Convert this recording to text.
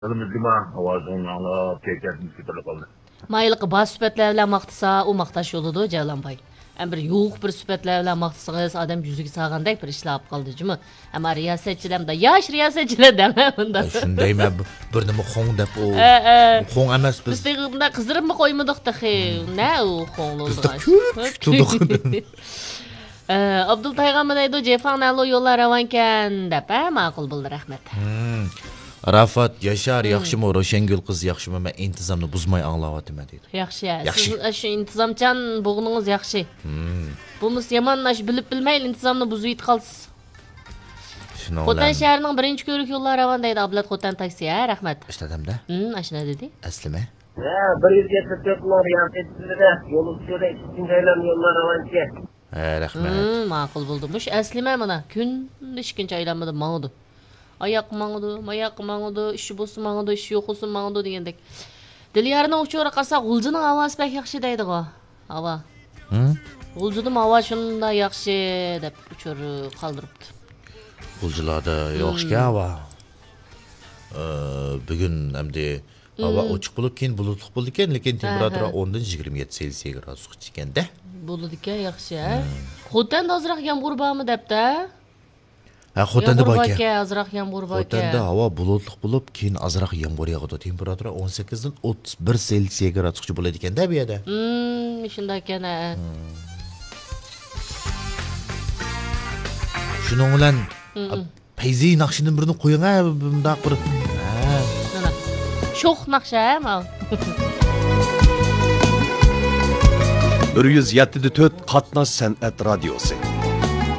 Nima ovozini anglab ketganimiz ketirib qoldi. Mayliqi bas sübətlər bilan maqtasa, o maqtaş yoludur Cavlanbay. Bir yo'q bir sübətlər bilan maqtasınız, adam yüzüge sağandek bir işlə alıb qaldı cümü. Ama riyasetçilərim də, yaş riyasetçilər dəmə bunda. Shunday men bir nima xo'ng deb o. Xo'ng emas biz. Biz bunda qizdirib mi qo'ymadik daxi. Ne o xo'nglu tutdik. Abdul Tayg'amı deydi, Jefan alo yo'llar ravankan deb, ma'qul bo'ldi, rahmat. Rafat, Yaşar, yaxshimi, Roshangul qiz yaxshimi? Men intizomni buzmay anglayapman deydi. Yaxshi. Siz shu intizomchan bo'g'ningiz yaxshi. Bumiz yamanlash bilib bilmayli intizomni buzib qolsiz. Shuni Xotan shahrining birinchi ko'rik yo'llari ravan deydi Ablat Xotan taksi, rahmat. Ishladim-da. Ashuna dedi. Aslimi? 174 nol yansıtıldı. Yolu sürü ikinci aylan yollar avanki. Rahmat. Ma'qul bo'ldimish. Aslima mana kun ikkinchi aylanmada ma'qul. Ayak mağdu, işi bo'lsa mağdu, ishi yo'q bo'lsa mağdu degandek. Dilyarning o'chori qarasak, G'uljining ovozi pek yaxshi deydi-ku. Havo. G'uljining ovozi shunda yaxshi deb o'chori qoldiribdi. G'uljilarda yo'qki havo. Bugun hamda havo ochiq bo'lib, keyin bulutli bo'ldi ekan, lekin temperatura 10 dan 27 selsiy gradusgacha ekanda. Bo'ldi ekan yaxshi, Xotanda ozroq yomg'ir bormi debda? Xotanda bor ekan. Azroq yomg'ir bor ekan. Xotanda havo bulutli bo'lib, keyin azroq yomg'ir yog'adi. Temperatura 18 dan 31 selsiy gradusgacha bo'ladi ekanda bu yerda. Shunday ekan. Shuning bilan payzi naqshining birini qo'ying, bundaq bir. Mana. Sho'x naqsha, mal. 107.4 Qatnash san'at radiosi.